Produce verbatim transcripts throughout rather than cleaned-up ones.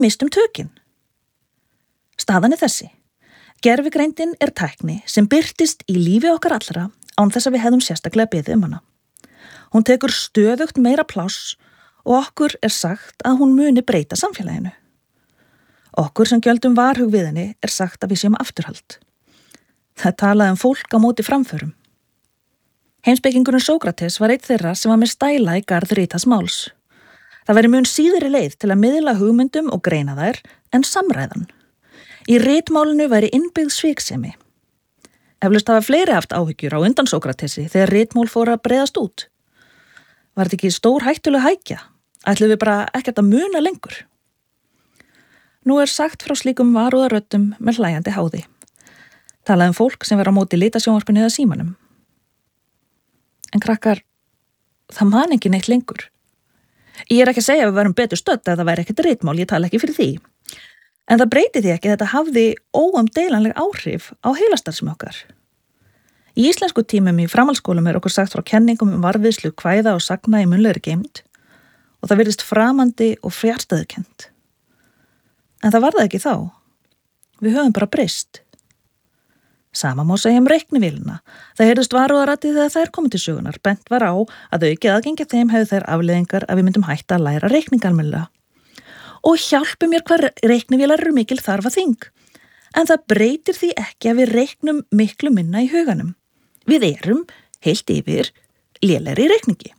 mistum tökin. Staðan er þessi. Gervigreindin er tækni sem birtist í lífi okkar allra án þess að við hefðum sérstaklega beðið um hana. Hún tekur stöðugt meira pláss og okkur er sagt að hún muni breyta samfélaginu. Okkur sem gjöldum varhug við henni er sagt að við séum afturhald. Það talaði um fólk á móti framförum. Heimspekingurinn Sókrates var einn þeirra sem var með stæla í garð Rítas máls. Það væri mun síðri leið til að miðla hugmyndum og greina þær en samræðan. Í ritmálinu væri innbyggð sviksemi. Eflaust hafa fleiri haft áhyggjur á undan Sókratesi þegar ritmál fóru að breiðast út. Var þetta ekki stór hættuleg hækja? Ætlum við bara ekkert að muna lengur? Nú er sagt frá slíkum varúðarröddum með hlæjandi háði. Talað um fólk sem vera á móti litasjónvarpinu eða símanum. En krakkar, það man ekki neitt lengur. Ég er ekki að segja að við varum betur stödd að það væri ekkert ritmál, ég tala ekki fyrir því. En það breyti því ekki að þetta hafði óumdeilanleg áhrif á heilastarfsemi okkar. Í íslensku tímum í framhaldsskólum er okkur sagt frá kenningum um varðvíslu kvæða og sagna í munnlegri geymd og það virðist framandi og fjarstæðukennt. En það var það ekki þá. Við höfum bara breyst. Sama má segja um reiknivélina. Það heyrðust varúðarraddir þegar þær komið til sögunar. Bent var á að aukið aðgengi að þeim hefðu þær afleiðingar að við myndum hætta að læra reikningalmennilega. Og hjálpi mér hvað reiknivélar eru mikil þarfa þing. En það breytir því ekki að við reiknum miklu minna í huganum. Við erum, heilt yfir, lélegri í reikningi.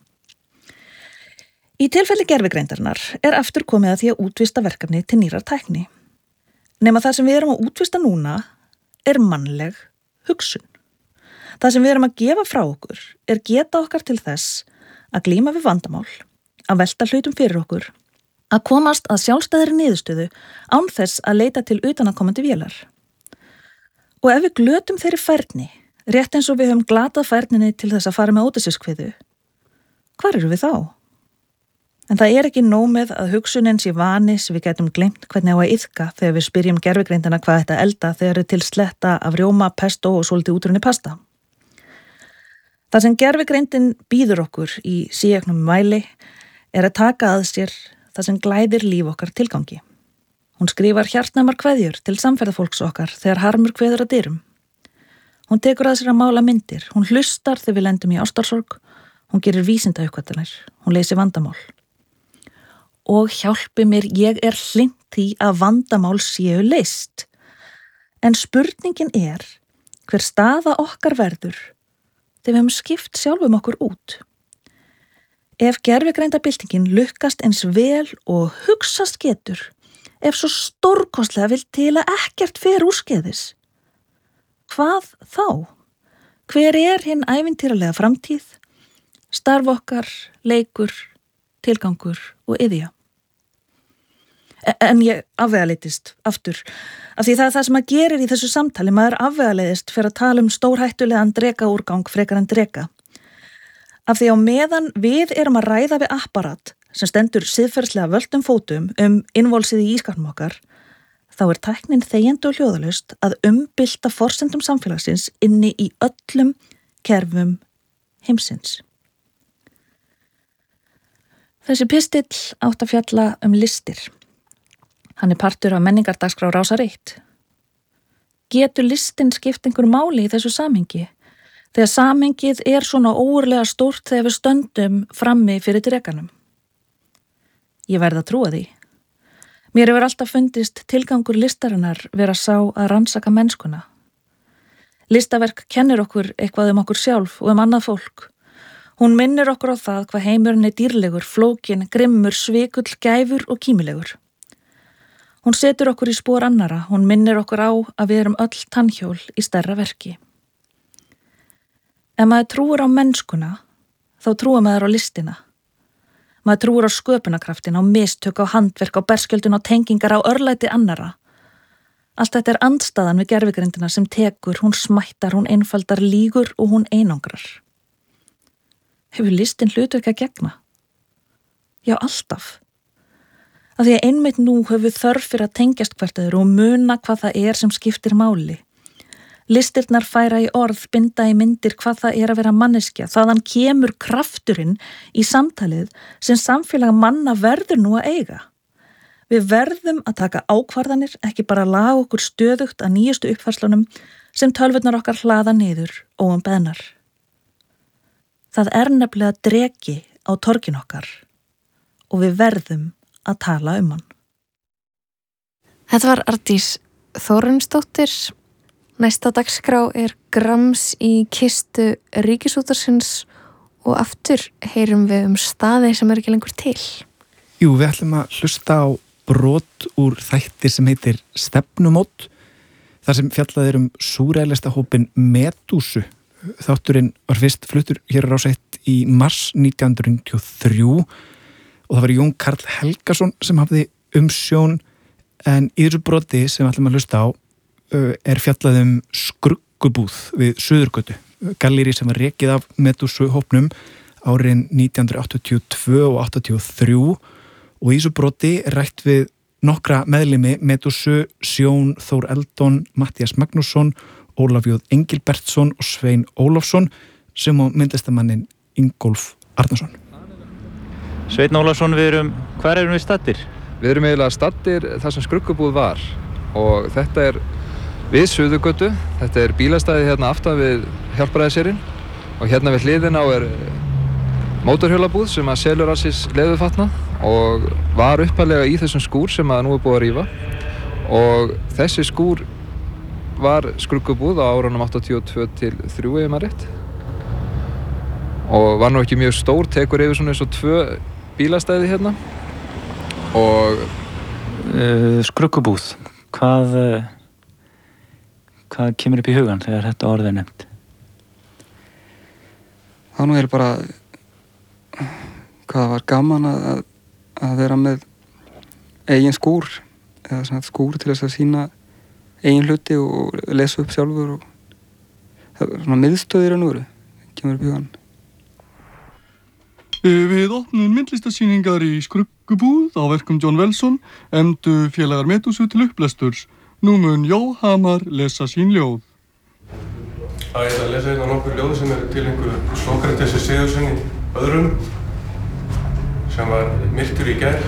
Í tilfelli gervigreindarinnar er aftur komið að því að útvista verkefni til nýrar tækni. Nema það sem við erum að útvista núna er mannleg hugsun. Það sem við erum að gefa frá okkur er geta okkar til þess að glíma við vandamál, að velta hlutum fyrir okkur, að komast að sjálfstæðri niðurstöðu án þess að leita til utanaðkomandi vélar. Og ef við glötum þeirri færni, rétt eins og við höfum glatað færninni til þess að fara með ódæsiskviðu, hvar eru við þá? En það er ekki nóg með að hugsunin sé vani sem við getum gleymt hvernig á að iðka þegar við spyrjum gervigreindina hvað þetta elda þegar er til sletta af rjóma, pesto og svolítið útrunni pasta. Það sem gervigreindin býður okkur í síauknum mæli er að taka að sér það sem glæðir líf okkar tilgangi. Hún skrifar hjartnæmar kveðjur til samferðafólks okkar þegar harmur kveður að dyrum. Hún tekur að sér að mála myndir, hún hlustar þegar við lendum í ástarsorg, hún gerir vísindauppgötvanir, hún leysir vandamál. Og hjálpi mér, ég er hlynnt því að vandamál séu leyst. En spurningin er hver staða okkar verður þegar við höfum skipt sjálfum okkur út. Ef gervigreindabyltingin lukkast eins vel og hugsast getur, ef svo stórkostlega vill til að ekkert fer úrskeiðis, hvað þá? Hver er hinn ævintýralega framtíð? Starf okkar, leikur, tilgangur og iðja. En ég afvegaleittist aftur, af því það er það sem að gerir í þessu samtali, maður afvegaleiðist fyrir að tala um stórhættulegan drekaúrgang frekar en dreka. Af því á meðan við erum að ræða við apparat sem stendur siðferðslega völdum fótum um innvolsið í ískapnum okkar, þá er tæknin þegjandi og hljóðalaust að umbylta forsendum samfélagsins inni í öllum kerfum heimsins. Þessi pistill átt að fjalla um listir. Hann er partur af menningardagskrá Rásar eitt. Getur listin skipt einhverju máli í þessu samhengi? Þegar samhengið er svona ógurlega stórt þegar við stöndum frammi fyrir drekanum. Ég verð að trúa því. Mér hefur alltaf fundist tilgangur listarinnar vera sá að rannsaka mennskuna. Listaverk kennir okkur eitthvað um okkur sjálf og um annað fólk. Hún minnir okkur á það hvað heimurinn er dýrlegur, flókin, grimmur, svikull, gæfur og kímilegur. Hún setur okkur í spor annara, hún minnir okkur á að við erum öll tannhjól í stærra verki. Ef maður trúir á mennskuna, þá trúir maður á listina. Maður trúir á sköpunarkraftin, á mistök, á handverk, á berskjöldun, á tengingar, á örlæti annara. Allt þetta er andstaðan við gervigrindina sem tekur, hún smættar, hún einfaldar, lýgur og hún einangrar. Hefur listin hlutverk að gegna? Já, alltaf. Af því að einmitt nú höfum þörf fyrir að tengjast hvert öðru og muna hvað það er sem skiptir máli. Listirnar færa í orð, binda í myndir hvað það er að vera manneskja. Þaðan kemur krafturinn í samtalið sem samfélag manna verður nú að eiga. Við verðum að taka ákvarðanir, ekki bara laga okkur stöðugt að nýjustu uppfærslunum sem tölvurnar okkar hlaða niður óumbeðnar. Það er nefnilega dreki á torgin okkar og við verðum að tala um hann. Þetta var Arndís Þórunnsdóttir. Næsta dagskrá er grams í kistu Ríkisútvarpsins og aftur heyrum við um staði sem er ekki lengur til. Jú, við ætlum að hlusta á brot úr þætti sem heitir Stefnumót, þar sem fjallað er um súrrealista hópin Medúsu. Þátturinn var fyrst fluttur hér á Rás eitt í mars nítján hundruð níutíu og þrjú og það var Jón Karl Helgason sem hafði umsjón, en í þessu broti sem við ætlum að hlusta á er fjallað um skruggubúð við Suðurgötu, gallerí sem var rekið af Medúsu hópnum árin nítján hundruð áttatíu og tvö og áttatíu og þrjú. Og í þessu broti er rætt við nokkra meðlimi Medúsu, Sjón Þór Eldon, Matthías Magnússon, Ólaf J. Engilbertsson og Svein Ólafsson sem á myndlistarmanninn Ingólf Arnarsson. Sveinn Ólafsson, við erum, hvar erum við staddir? Við erum eiginlega staddir þar sem skruggubúð var og þetta er við Suðurgötu. Þetta er bílastæði hérna aftan við Hjálpræðisherinn og hérna við hliðina á er mótorhjólabúð sem að selur alls leðurfatna og var upphaflega í þessum skúr sem að nú er búið að rífa og þessi skúr var skruggubúð á árunum áttatíu og tvö til þrjú ef maður rétt og var nú ekki mjög stór, tekur yfir svona eins og tvö bílastæði hérna og uh, skruggubúð, hvað uh, hvað kemur upp í hugan þegar þetta orðið er nefnt? Það nú er bara hvað var gaman að, að vera með eigin skúr eða svona skúr til þess að sína eigin hluti og lesa upp sjálfur og það er svona miðstöðir að núru kemur upp í hugan. Við opnum myndlistasýningar í skruggubúð á verkum John Welson emdu félagar Medúsu til upplesturs. Nú mun Jóhamar lesa sín ljóð. Það er að lesa hérna nokkur ljóð sem eru til einhver Sókratesi Sigurðssyni öðrum sem var myrtur í gær.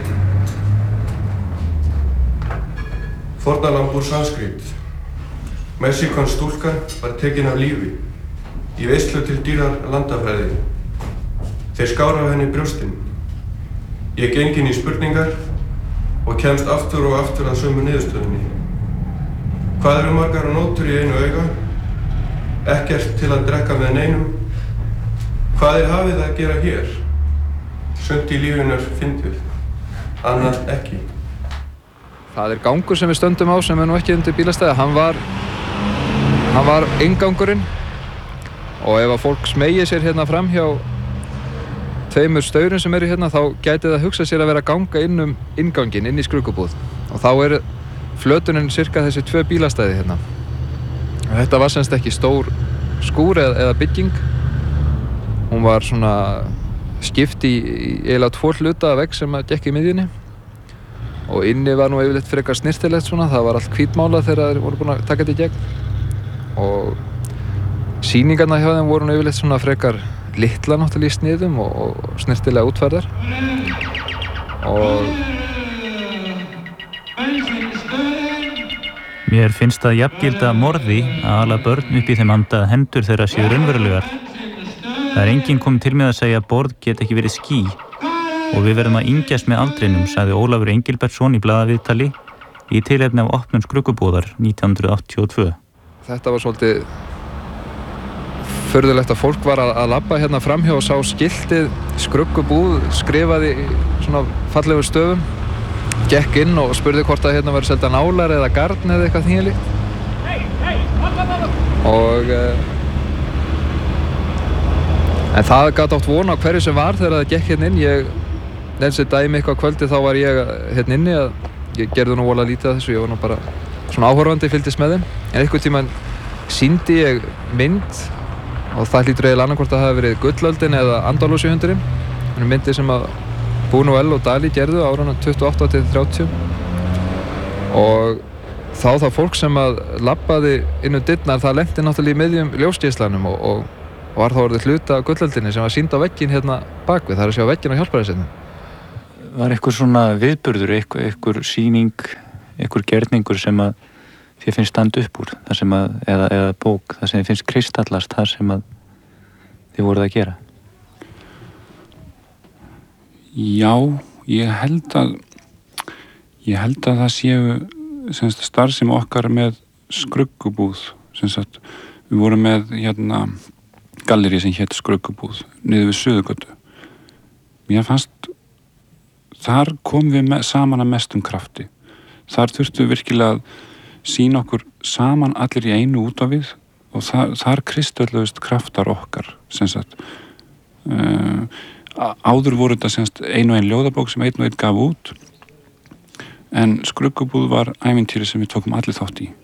Fórnarlamb úr Sanskrít. Mexíkon stúlka var tekin af lífi í veislu til dýrar landafræði. Þeir skára af henni brjóstin. Ég geng inn í spurningar og kemst aftur og aftur að sömu niðurstöðunni. Hvað eru margar nótur í einu auga? Ekkert til að drekka með neinum. Hvað er hafið að gera hér? Sumt í lífinu er fyndið, annað ekki. Það er gangur sem við stöndum á sem er nú ekki undir bílastæði. Hann var, hann var inngangurinn og ef að fólk smegið sér hérna fram hjá tveimur staurum sem eru hérna þá gæti það hugsað sér að vera að ganga inn um innganginn, inn í skruggubúð. Og þá er flötunin cirka þessi tvö bílastæði hérna. Og þetta var semst ekki stór skúr eða, eða bygging. Hún var svona skipt í, í eiginlega tvo hluta af vegg sem að gekk í miðjunni. Og inni var nú yfirleitt frekar snyrtilegt svona, það var allt hvítmálað þegar þeir voru búin að taka þetta í gegn. Og sýningarnar hjá þeim voru nú yfirleitt svona frekar litla náttúrulega í sniðum og, og snyrtilega útfærðar. Og Mér finnst það jafngilda morði að ala börn upp í þeim anda að hendur þeirra séu raunverulegar. Það er enginn komið til með að segja að borð get ekki verið ský og við verðum að yngjast með aldrinum, sagði Ólafur Engilbertsson í blaðaviðtali í tilefni af opnun skruggubúðar nítján hundruð áttatíu og tvö. Þetta var svolítið furðulegt að fólk var að, að labba hérna framhjá og sá skiltið skruggubúð skrifað í svona fallegum stöfum. Gekk inn og spurði hvort að hérna væri selda nálar eða garn eða eitthvað þvíumlíkt. Og uh, en það gat átt von á hverju sem var þegar það gekk hérna inn. Ég nefnsi dæmi eitthvað kvöldi þá var ég hérna inni að ég gerði nú voðalega lítið af þessu. Ég var nú bara svona áhorfandi, fylgdist með þeim. En einhvern tímann sýndi ég mynd og það hlýtur eiginlega annað hvort að það hafi verið Gullöldin eða Andalúsíuhundurinn. Það er myndi sem að Buñuel og Dalí gerðu á árunum tuttugu og átta til þrjátíu og þá það fólk sem að labbaði inn um dyrnar það lenti náttúrulega í miðjum ljósgeislanum og, og, og var þá orðið hluta af Gullöldinni sem var sýnd á vegginn hérna bakvið, það er að sjá vegginn á Hjálpræðisherinn. var einhver svona viðburður, einhver, einhver sýning, einhver gerningur sem að þér finnst standa upp úr, það sem að, eða, eða bók, það sem þér finnst kristallast, það sem að þið voruð að gera? Já, ég held að ég held að það séu semst starfsemi okkar með skruggubúð, semst við vorum með hérna galleri sem hét skruggubúð niður við Suðurgötu. Mér fannst þar komum við með, saman að mestum krafti. Þar þurftum við virkilega að sýna okkur saman allir í einu út á við og þar, þar kristöldlaðist kraftar okkar, semst uh, áður voru þetta semst ein og ein ljóðabók sem einn og einn gaf út, en skruggubúð var ævintýri sem við tókum allir þátt í.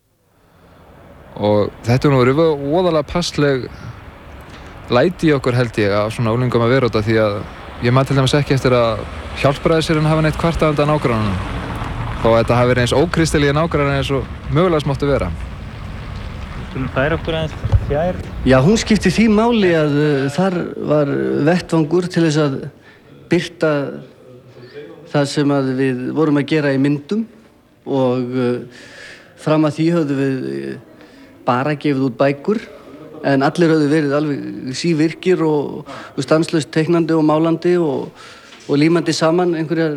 Og þetta er nú verið voðalega passleg læti í okkur held ég af svona úlingum að vera út af því að ég man til dæmis ekki eftir að hjálpræðisirinn hafa neitt kvartað undan nágrannanum þó að þetta hafi verið eins ókristalíu nágrannar eins og mögulega smáttu vera. Skulum færa okkur aðeins fjær. Já, hún skipti því máli að uh, þar var vettvangur til þess að birta það sem að við vorum að gera í myndum og uh, fram að því höfðum við uh, bara gefið út bækur en allir höfðu verið alveg sívirkir og, og stanslaust teiknandi og málandi og, og límandi saman einhverjar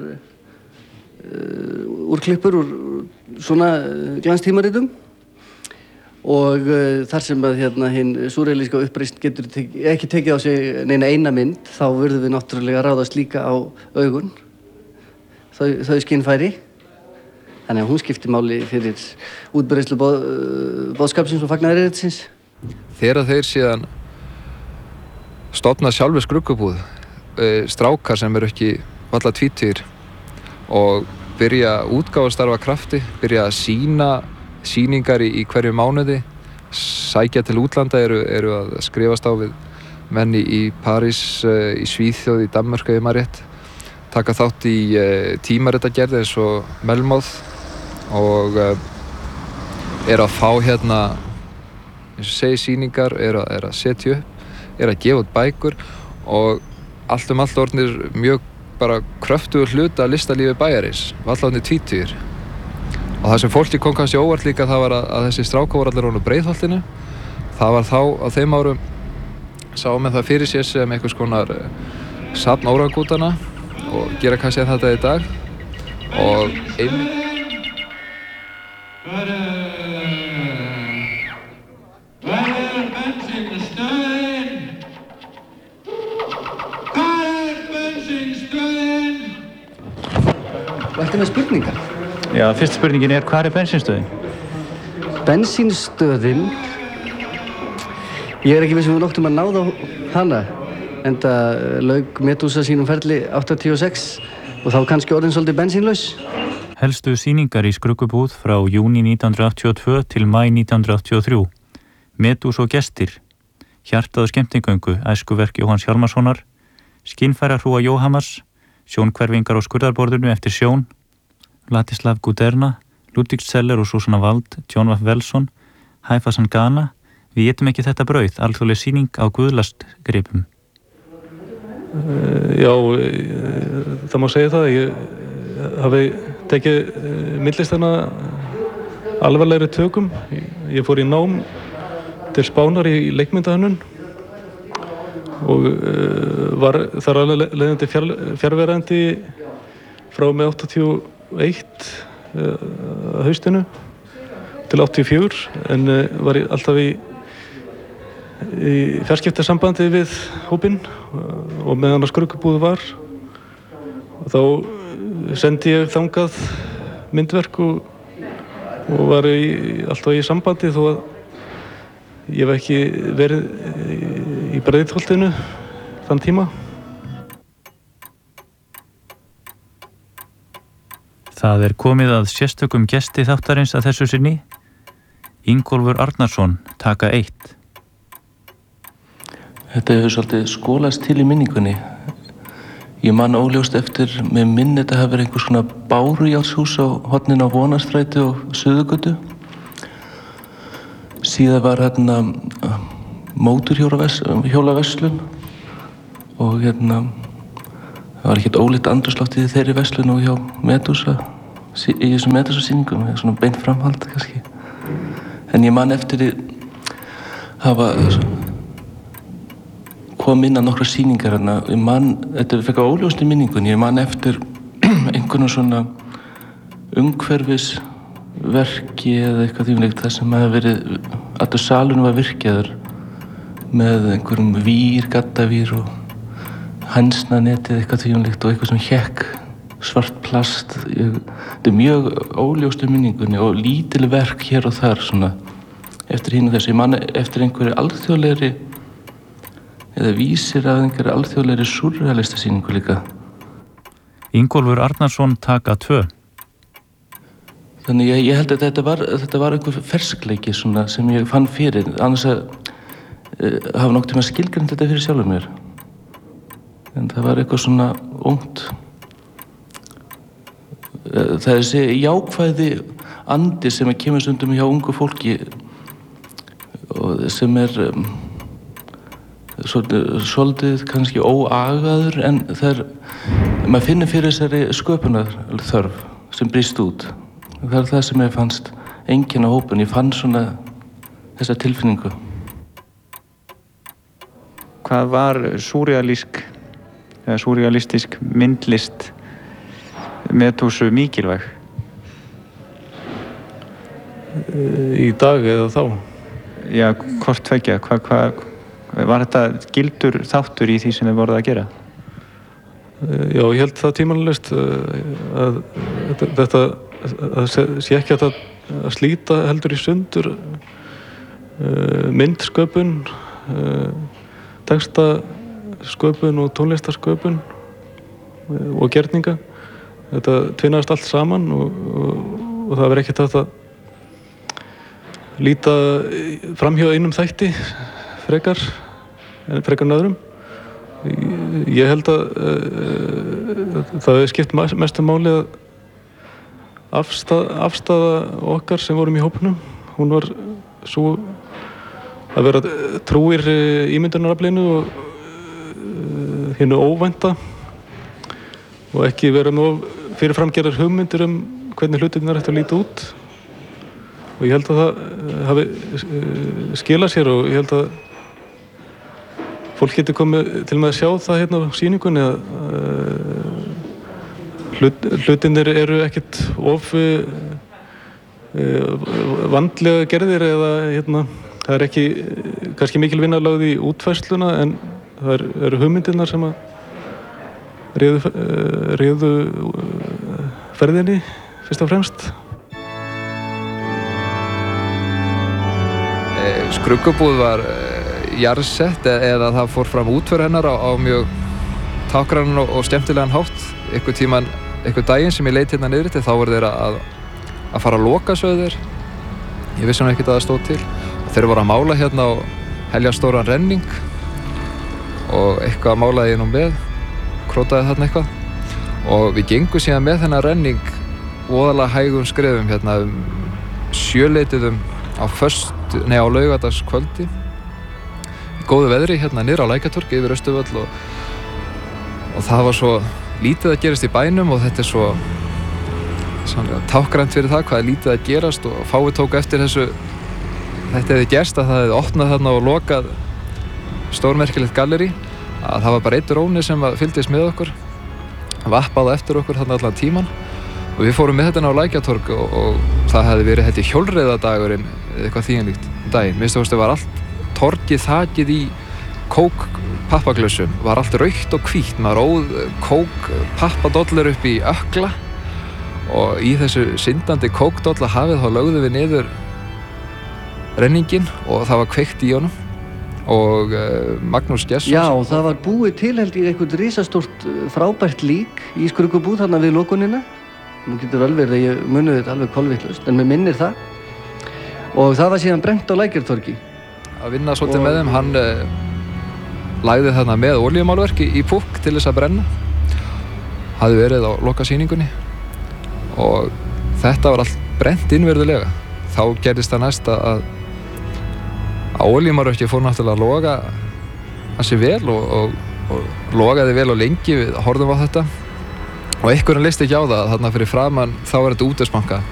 uh, úrklippur úr svona glanstímaritum og uh, þar sem að hérna hinn súrrealíska uppreisn getur tek ekki tekið á sig neina eina mynd þá verðum við náttúrulega að ráðast líka á augun þau, þau skinnfæri þannig að hún skipti máli fyrir útbreiðslu boð, boðskapsins og fagnaðarerindisins. Þegar þeir síðan stofna sjálfur skruggubúð, strákar sem eru ekki varla tvítugir og byrja að útgáfastarfa krafti, byrja að sýna sýningar í, í hverju mánuði, sækja til útlanda, eru, eru að skrifast á við menni í París, í Svíþjóð, í Danmörku ef maður rétt, taka þátt í tímaritagerð eins og Melmoth og eru að fá hérna eins og segi sýningar, eru að, er að setja upp, eru að gefa út bækur og allt um allt orðnir mjög bara kröftugur hluta af listalífi bæjarins, vallarnir tvítugir. Og það sem fólki kom kannski óvart líka það var að, að þessi strákar voru allir á Breiðholtinu. Það var þá á þeim árum sáum við það fyrir sér sem einhvers konar safn órangútana og gera kannski þetta í dag og ein Vært með spurningar? Já, fyrsta spurningin er hvað er bensínstöðin? Bensínstöðin ég er ekki viss um við nóttum að náða hana enda lauk Medusa sínum ferli áttatíu og sex og þá kannski orðin svolítið bensínlaus. Helstu sýningar í skruggubúð frá júní nítján hundruð áttatíu og tvö til maí nítján hundruð áttatíu og þrjú. Medusa og gestir, Hjartað og skemmtigöngu, æskuverk Jóhanns Hjálmarssonar, Skinnfærahrúga Jóhamars, Sjónhverfingar á skurðarborðinu eftir Sjón, Ladislav Guderna, Ludvig Zeller og Susanna Wald, John F. Welson, Haifa Sangana, Við getum ekki þetta brauð, alþjóðleg sýning á guðlastgripum. Uh, já, uh, það má segja það. Ég hafi tekið uh, myndlistina alvarlegri tökum. Ég, ég fór í nám til Spánar í leikmyndahönnun og uh, var þar alveg leiðandi fjár, fjárverandi frá með áttatíu og eitt uh, haustinu til áttatíu og fjögur en uh, var ég alltaf í í fjarskiptasambandi við hópinn og meðan að skruggubúð var og þá sendi ég þangað myndverk og, og var í, alltaf í sambandi þó að ég hef ekki verið í Breiðholtinu þann tíma. Það er komið að sérstökum gesti þáttarins að þessu sinni. Ingólfur Arnarsson, taka eitt. Þetta hefur svolítið skólast til í minningunni. Ég man óljóst eftir með minn þetta hafi verið einhvers konar bárujárshús á horninu á Vonarstræti og Suðurgötu. Síðan var hérna móturhjólaverslun og hérna það var ekkert ólíkt andrúmsloftið í þeirri verslun og hjá Medusa í þessum Medusa-sýningum, svona beint framhald kannski. En ég man eftir því hafa kom inn að nokkra sýningar hérna. Ég man, þetta fekk á óljóst í minningunni, ég man eftir einhvern svona umhverfisverki eða eitthvað þýmlíkt þar sem hefði verið, allur salurinn var virkjaður með einhverjum vír, gaddavír og hænsnanetið eitthvað þýmlíkt og eitthvað sem hékk svart plast. Ég, þetta er mjög óljóst í minningunni og lítil verk hér og þar svona eftir hinn og þessu. Ég man eftir einhverju alþjóðlegri eða vísir af einhverju alþjóðlegri súrrealistasýningu líka. Ingólfur Arnarsson taka tvö. Þannig ég, ég held að þetta var, þetta var einhver ferskleiki svona sem ég fann fyrir, annars að uh, hafa nokkuð tíma skilgreint þetta fyrir sjálfur mér. En það var eitthvað svona ungt. Uh, það er þessi jákvæði andi sem kemur stundum hjá ungu fólki og sem er um, svolítið kannski óagaður en það er, maður finnur fyrir þessari sköpunarþörf sem brýst út. Það er það sem ég fannst enginn á hópun, ég fann svona þessa tilfinningu. Hvað var súrrealísk eða súrrealistisk myndlist Medusu mikilvæg? Í dag eða þá? Já, hvort tveggja, hvað, hvað var þetta gildur þáttur í því sem þið voruð að gera? Já, ég held það tímanlegst að þetta að sé ekki að, að slíta heldur í sundur myndsköpun, textasköpun og tónlistarsköpun og gerninga. Þetta tvinnast allt saman og, og, og það verður ekkert hægt að líta framhjá einum þætti frekar en frekar en öðrum. Ég held að uh, það hefur skipt mestu máli að afstæða, afstæða okkar sem vorum í hópnum. Hún var svo að vera trúir ímyndunaraflinu og uh, hinnu óvænta og ekki vera með fyrirframgerðar hugmyndir um hvernig hlutirnir ættu að líta út. Og ég held að það hafi uh, skilað sér og ég held að fólk getur komið til með að sjá það hérna á sýningunni að uh, hlut, hlutinir eru ekkert of uh, vandlega gerðir eða hérna, það er ekki uh, kannski mikil vinna lögð í útfærsluna en það er, eru hugmyndirnar sem að réðu, uh, réðu uh, ferðinni fyrst og fremst. Skruggubúð var jarðsett eða það fór fram útför hennar á, á mjög tákgrannan og, og skemmtilegan hátt. Einhver tíman, einhver daginn sem ég leit hérna niður til þá voru þeir að, að fara að loka sögðu þeir. Ég vissi nú ekkert að það stóð til. Þeir voru að mála hérna á helja stóran renning og eitthvað málaði ég nú með, krótaði þarna eitthvað. Og við gengum síðan með þennan renning voðalega hægum skrefum hérna um sjöleitiðum á föst, nei á laugardagskvöldi. Góðu veðri hérna niður á Lækjartorgi yfir Austurvöll og, og það var svo lítið að gerast í bænum og þetta er svo tákgrænt fyrir það hvað er lítið að gerast og fáið tók eftir þessu þetta hefði gerst að það hefði opnað þarna og lokað stórmerkilegt gallerí að það var bara einn róni sem fylgdist með okkur vappaði eftir okkur þarna allan tíman og við fórum með þetta á Lækjartorg og, og það hefði verið þetta hjólreiðadagurinn eitthvað þýjanlíkt daginn, minnst þú veist það var allt torgið þakið í kók pappaglössum var allt rautt og hvítt maður óð kók pappadollur upp í ökla og í þessu syndandi kókdolla hafið þá lögðum við niður renningin og það var kveikt í honum og uh, Magnús Gesson Já, það var búið til held í eitthvað risastórt frábært lík í Skruggubúð þarna við lokunina nú getur vel verið að ég munið þetta alveg kolvitlaust en mér minnir það og það var síðan brennt á Lækjartorgi að vinna svolítið og... með þeim, hann uh, lagði þarna með olíumálverki í púkk til þess að brenna hafði verið á lokasýningunni og þetta var allt brennt innverðulega þá gerðist það næst að að olíumálverki fór náttúrulega að loga að sér vel og, og og logaði vel og lengi, við horfðum á þetta og einhverjum leist ekki á það að þarna fyrir framan þá er þetta útvegsbanka